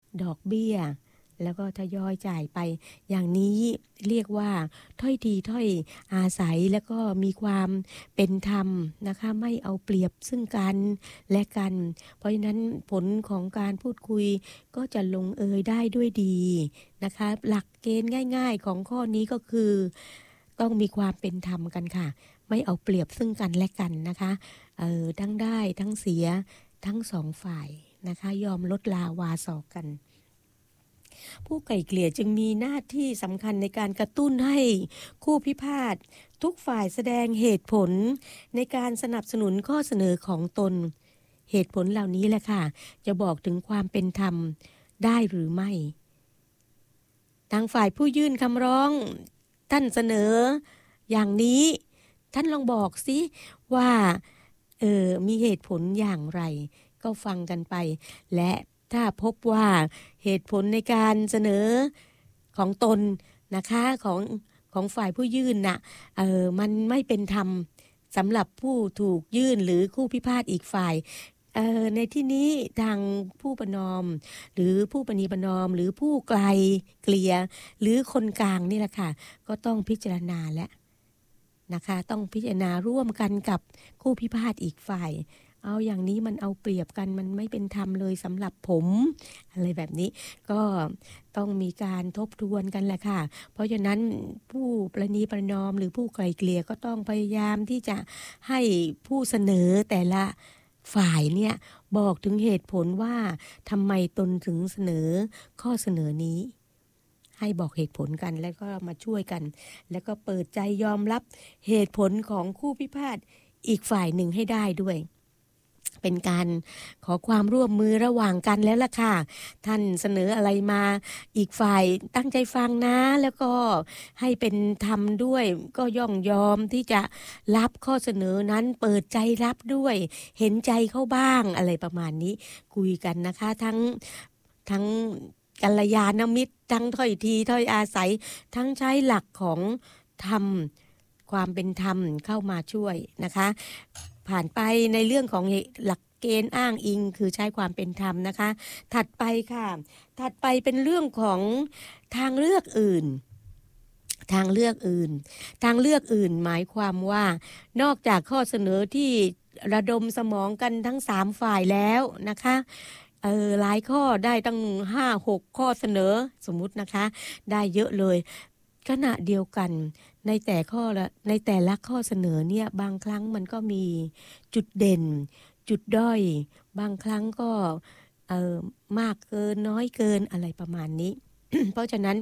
ดอกเบี้ยแล้วก็ทยอยจ่ายไปอย่างนี้เรียกว่าถ้อยทีถ้อยอาศัยแล้วก็มีความเป็นธรรมนะคะไม่เอาเปรียบซึ่งกันและกันเพราะฉะนั้นผลของการพูดคุยก็จะลงเอยได้ด้วยดีนะคะหลักเกณฑ์ง่ายๆของข้อนี้ก็คือต้องมีความเป็นธรรมกันค่ะไม่เอาเปรียบซึ่งกันและกันนะคะทั้งได้ทั้งเสียทั้งสองฝ่ายนะคะยอมลดลาวาศอกกันผู้ไกล่เกลี่ยจึงมีหน้าที่สำคัญในการกระตุ้นให้คู่พิพาททุกฝ่ายแสดงเหตุผลในการสนับสนุนข้อเสนอของตนเหตุผลเหล่านี้แหละค่ะจะบอกถึงความเป็นธรรมได้หรือไม่ทางฝ่ายผู้ยื่นคำร้องท่านเสนออย่างนี้ท่านลองบอกสิว่ามีเหตุผลอย่างไรก็ฟังกันไปและถ้าพบว่าเหตุผลในการเสนอของตนนะคะของฝ่ายผู้ยื่นน่ะมันไม่เป็นธรรมสำหรับผู้ถูกยื่นหรือคู่พิพาทอีกฝ่ายในที่นี้ทางผู้ประนอมหรือผู้ประนีประนอมหรือผู้ไกลเกลี่ยหรือคนกลางนี่แหละค่ะก็ต้องพิจารณาและนะคะต้องพิจารณาร่วมกันกับคู่พิพาทอีกฝ่ายเอาอย่างนี้มันเอาเปรียบกันมันไม่เป็นธรรมเลยสำหรับผมอะไรแบบนี้ก็ต้องมีการทบทวนกันแหละค่ะเพราะฉะนั้นผู้ประนีประนอมหรือผู้ไกลเกลี่ยก็ต้องพยายามที่จะให้ผู้เสนอแต่ละฝ่ายเนี่ยบอกถึงเหตุผลว่าทำไมตนถึงเสนอข้อเสนอนี้ให้บอกเหตุผลกันแล้วก็มาช่วยกันแล้วก็เปิดใจยอมรับเหตุผลของคู่พิพาทอีกฝ่ายหนึ่งให้ได้ด้วยเป็นการขอความร่วมมือระหว่างกันแล้วล่ะค่ะท่านเสนออะไรมาอีกฝ่ายตั้งใจฟังนะแล้วก็ให้เป็นธรรมด้วยก็ย่อมยอมที่จะรับข้อเสนอนั้นเปิดใจรับด้วยเห็นใจเขาบ้างอะไรประมาณนี้คุยกันนะคะทั้งกัลยาณมิตรทั้งถ้อยทีถ้อยอาศัยทั้งใช้หลักของธรรมความเป็นธรรมเข้ามาช่วยนะคะผ่านไปในเรื่องของหลักเกณฑ์อ้างอิงคือใช้ความเป็นธรรมนะคะถัดไปค่ะถัดไปเป็นเรื่องของทางเลือกอื่นทางเลือกอื่นหมายความว่านอกจากข้อเสนอที่ระดมสมองกันทั้ง3ฝ่ายแล้วนะคะหลายข้อได้ตั้ง 5-6 ข้อเสนอสมมุตินะคะได้เยอะเลยขณะเดียวกันในแต่ละข้อเสนอเนี่ยบางครั้งมันก็มีจุดเด่นจุดด้อยบางครั้งก็มากเกินน้อยเกินอะไรประมาณนี้ เพราะฉะนั้น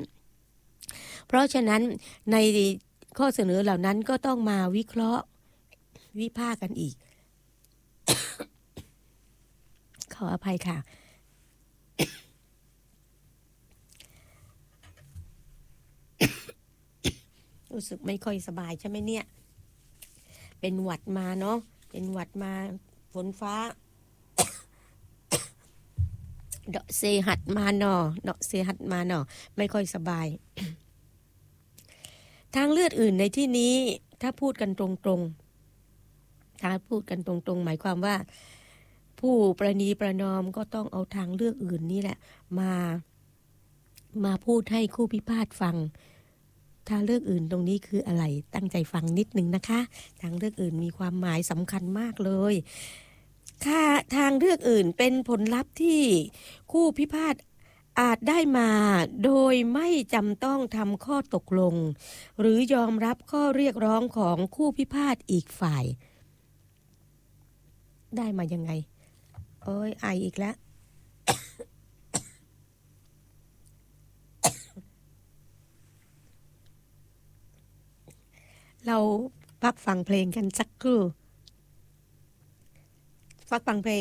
ในข้อเสนอเหล่านั้นก็ต้องมาวิเคราะห์วิพากษ์กันอีก ขออภัยค่ะ รู้สึกไม่ค่อยสบายใช่ไหมเนี่ยเป็นหวัดมาเนาะเป็นหวัดมาฝนฟ้า เดาะเซหัดมาหนอไม่ค่อยสบาย ทางเลือดอื่นในที่นี้ถ้าพูดกันตรงๆหมายความว่าผู้ประนีประนอมก็ต้องเอาทางเลือกอื่นนี่แหละมาพูดให้คู่พิพาทฟังทางเลือกอื่นตรงนี้คืออะไรตั้งใจฟังนิดนึงนะคะทางเลือกอื่นมีความหมายสำคัญมากเลยค่ะทางเลือกอื่นเป็นผลลัพธ์ที่คู่พิพาทอาจได้มาโดยไม่จำต้องทำข้อตกลงหรือยอมรับข้อเรียกร้องของคู่พิพาทอีกฝ่ายได้มายังไงไออีกแล้ว เราพักฟังเพลงกันสักครู่พักฟังเพลง